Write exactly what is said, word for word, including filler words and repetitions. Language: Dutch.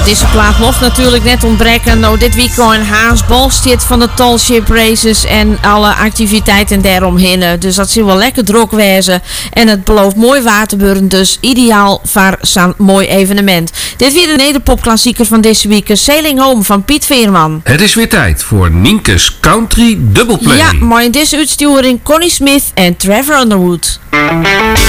deze plaat mocht natuurlijk net ontbreken. Nou, dit weekend in Haasbal zit van de Tallship Races en alle activiteiten daaromheen. Dus dat zal wel lekker druk wezen. En het belooft mooi waterburn, dus ideaal voor zo'n mooi evenement. Dit weer de nederpopklassieker van deze week, Sailing Home van Piet Veerman. Het is weer tijd voor Nienke's Country Double Play. Ja, maar in deze uitsturing Connie Smith en Trevor Underwood.